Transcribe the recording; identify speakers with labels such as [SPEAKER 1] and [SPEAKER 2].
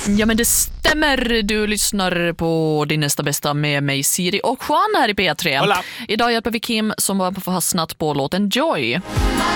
[SPEAKER 1] Ja, men det stämmer. Du lyssnar på Din nästa bästa med mig, Siri och Juan här i P3.
[SPEAKER 2] Hola.
[SPEAKER 1] Idag hjälper vi Kim som var fastnat på låten Joy.